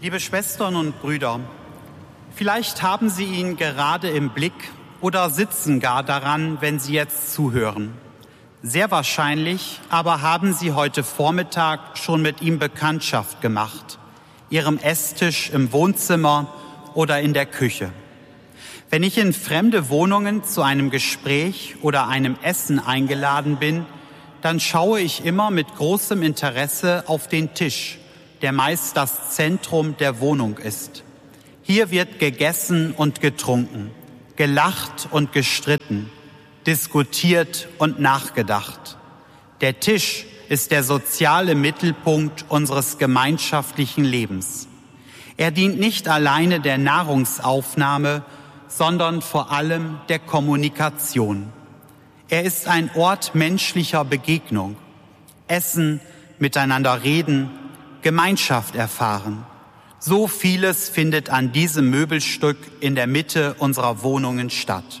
Liebe Schwestern und Brüder, vielleicht haben Sie ihn gerade im Blick oder sitzen gar daran, wenn Sie jetzt zuhören. Sehr wahrscheinlich aber haben Sie heute Vormittag schon mit ihm Bekanntschaft gemacht, Ihrem Esstisch im Wohnzimmer oder in der Küche. Wenn ich in fremde Wohnungen zu einem Gespräch oder einem Essen eingeladen bin, dann schaue ich immer mit großem Interesse auf den Tisch, der meist das Zentrum der Wohnung ist. Hier wird gegessen und getrunken, gelacht und gestritten, diskutiert und nachgedacht. Der Tisch ist der soziale Mittelpunkt unseres gemeinschaftlichen Lebens. Er dient nicht alleine der Nahrungsaufnahme, sondern vor allem der Kommunikation. Er ist ein Ort menschlicher Begegnung. Essen, miteinander reden, Gemeinschaft erfahren. So vieles findet an diesem Möbelstück in der Mitte unserer Wohnungen statt.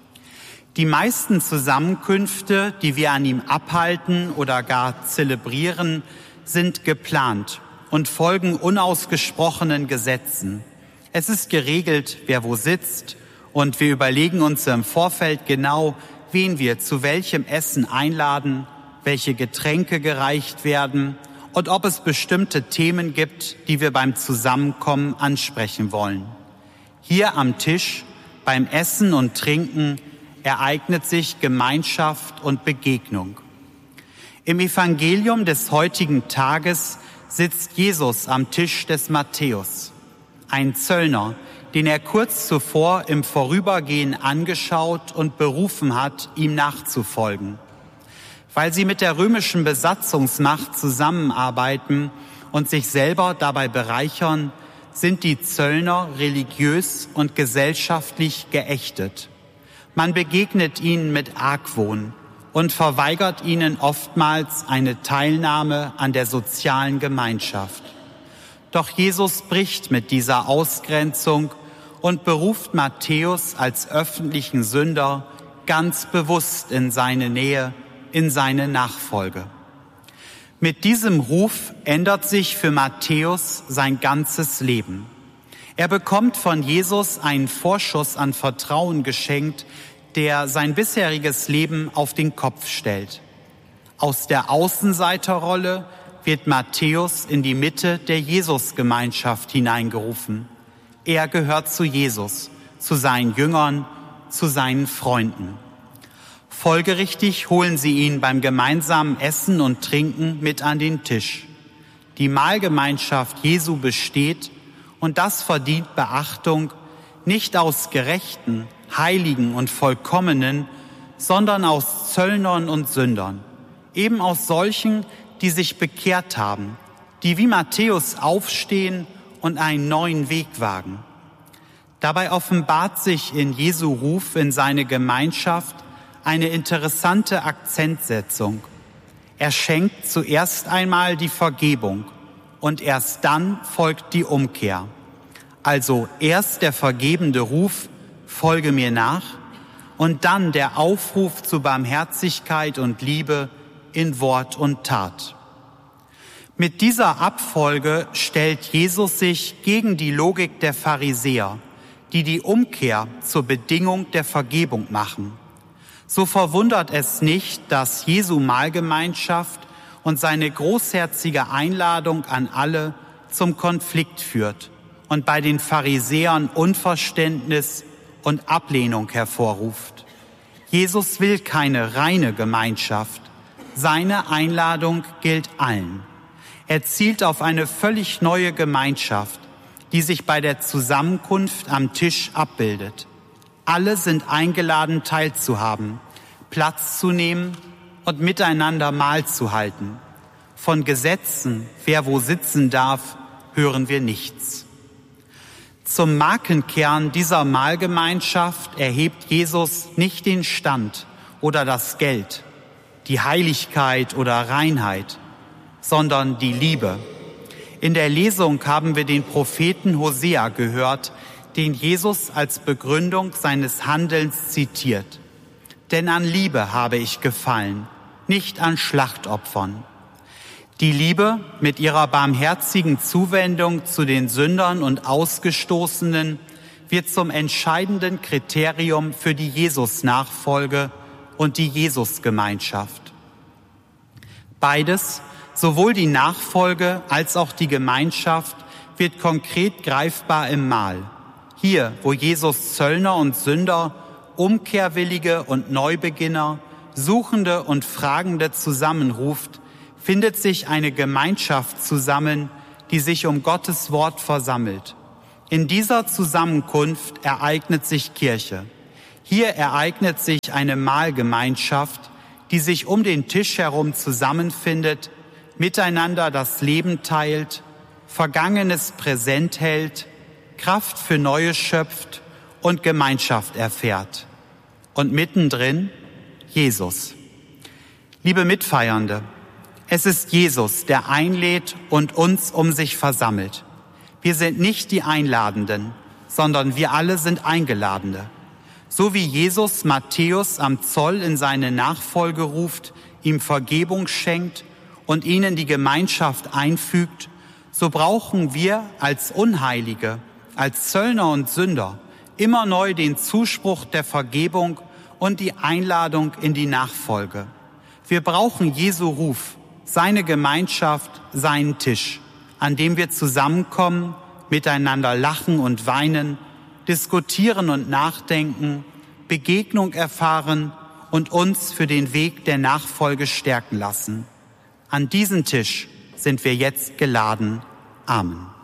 Die meisten Zusammenkünfte, die wir an ihm abhalten oder gar zelebrieren, sind geplant und folgen unausgesprochenen Gesetzen. Es ist geregelt, wer wo sitzt, und wir überlegen uns im Vorfeld genau, wen wir zu welchem Essen einladen, welche Getränke gereicht werden und ob es bestimmte Themen gibt, die wir beim Zusammenkommen ansprechen wollen. Hier am Tisch, beim Essen und Trinken, ereignet sich Gemeinschaft und Begegnung. Im Evangelium des heutigen Tages sitzt Jesus am Tisch des Matthäus, ein Zöllner, den er kurz zuvor im Vorübergehen angeschaut und berufen hat, ihm nachzufolgen. Weil sie mit der römischen Besatzungsmacht zusammenarbeiten und sich selber dabei bereichern, sind die Zöllner religiös und gesellschaftlich geächtet. Man begegnet ihnen mit Argwohn und verweigert ihnen oftmals eine Teilnahme an der sozialen Gemeinschaft. Doch Jesus bricht mit dieser Ausgrenzung und beruft Matthäus als öffentlichen Sünder ganz bewusst in seine Nähe, in seine Nachfolge. Mit diesem Ruf ändert sich für Matthäus sein ganzes Leben. Er bekommt von Jesus einen Vorschuss an Vertrauen geschenkt, der sein bisheriges Leben auf den Kopf stellt. Aus der Außenseiterrolle wird Matthäus in die Mitte der Jesusgemeinschaft hineingerufen. Er gehört zu Jesus, zu seinen Jüngern, zu seinen Freunden. Folgerichtig holen sie ihn beim gemeinsamen Essen und Trinken mit an den Tisch. Die Mahlgemeinschaft Jesu besteht, und das verdient Beachtung, nicht aus Gerechten, Heiligen und Vollkommenen, sondern aus Zöllnern und Sündern, eben aus solchen, die sich bekehrt haben, die wie Matthäus aufstehen und einen neuen Weg wagen. Dabei offenbart sich in Jesu Ruf in seine Gemeinschaft eine interessante Akzentsetzung. Er schenkt zuerst einmal die Vergebung und erst dann folgt die Umkehr. Also erst der vergebende Ruf, folge mir nach, und dann der Aufruf zu Barmherzigkeit und Liebe in Wort und Tat. Mit dieser Abfolge stellt Jesus sich gegen die Logik der Pharisäer, die die Umkehr zur Bedingung der Vergebung machen. So verwundert es nicht, dass Jesu Mahlgemeinschaft und seine großherzige Einladung an alle zum Konflikt führt und bei den Pharisäern Unverständnis und Ablehnung hervorruft. Jesus will keine reine Gemeinschaft. Seine Einladung gilt allen. Er zielt auf eine völlig neue Gemeinschaft, die sich bei der Zusammenkunft am Tisch abbildet. Alle sind eingeladen, teilzuhaben, Platz zu nehmen und miteinander Mahl zu halten. Von Gesetzen, wer wo sitzen darf, hören wir nichts. Zum Markenkern dieser Mahlgemeinschaft erhebt Jesus nicht den Stand oder das Geld, die Heiligkeit oder Reinheit, sondern die Liebe. In der Lesung haben wir den Propheten Hosea gehört, den Jesus als Begründung seines Handelns zitiert. Denn an Liebe habe ich gefallen, nicht an Schlachtopfern. Die Liebe mit ihrer barmherzigen Zuwendung zu den Sündern und Ausgestoßenen wird zum entscheidenden Kriterium für die Jesus-Nachfolge und die Jesus-Gemeinschaft. Beides, sowohl die Nachfolge als auch die Gemeinschaft, wird konkret greifbar im Mahl. Hier, wo Jesus Zöllner und Sünder, Umkehrwillige und Neubeginner, Suchende und Fragende zusammenruft, findet sich eine Gemeinschaft zusammen, die sich um Gottes Wort versammelt. In dieser Zusammenkunft ereignet sich Kirche. Hier ereignet sich eine Mahlgemeinschaft, die sich um den Tisch herum zusammenfindet, miteinander das Leben teilt, Vergangenes präsent hält, Kraft für Neues schöpft und Gemeinschaft erfährt. Und mittendrin Jesus. Liebe Mitfeiernde, es ist Jesus, der einlädt und uns um sich versammelt. Wir sind nicht die Einladenden, sondern wir alle sind Eingeladene. So wie Jesus Matthäus am Zoll in seine Nachfolge ruft, ihm Vergebung schenkt und ihnen die Gemeinschaft einfügt, so brauchen wir als Unheilige, als Zöllner und Sünder immer neu den Zuspruch der Vergebung und die Einladung in die Nachfolge. Wir brauchen Jesu Ruf, seine Gemeinschaft, seinen Tisch, an dem wir zusammenkommen, miteinander lachen und weinen, diskutieren und nachdenken, Begegnung erfahren und uns für den Weg der Nachfolge stärken lassen. An diesen Tisch sind wir jetzt geladen. Amen.